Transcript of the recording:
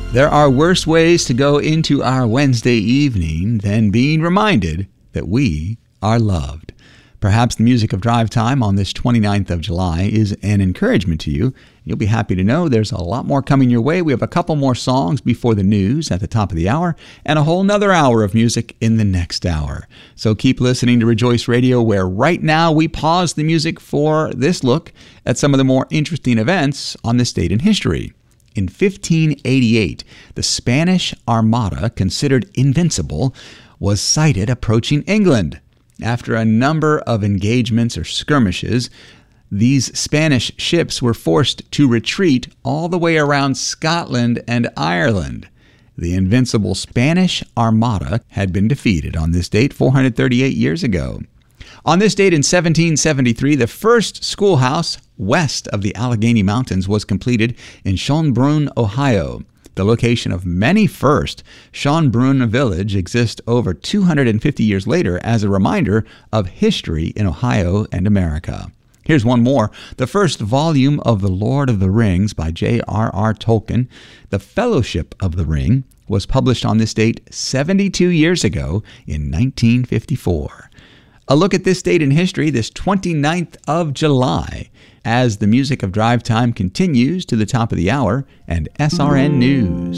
There are worse ways to go into our Wednesday evening than being reminded that we are loved. Perhaps the music of Drive Time on this 29th of July is an encouragement to you. You'll be happy to know there's a lot more coming your way. We have a couple more songs before the news at the top of the hour and a whole nother hour of music in the next hour. So keep listening to Rejoice Radio, where right now we pause the music for this look at some of the more interesting events on this date in history. In 1588, the Spanish Armada, considered invincible, was sighted approaching England. After a number of engagements or skirmishes, these Spanish ships were forced to retreat all the way around Scotland and Ireland. The invincible Spanish Armada had been defeated on this date 438 years ago. On this date in 1773, the first schoolhouse west of the Allegheny Mountains was completed in Schönbrunn, Ohio. The location of many firsts, Schönbrunn Village exists over 250 years later as a reminder of history in Ohio and America. Here's one more. The first volume of The Lord of the Rings by J.R.R. Tolkien, The Fellowship of the Ring, was published on this date 72 years ago in 1954. A look at this date in history, this 29th of July, as the music of Drive Time continues to the top of the hour and SRN News.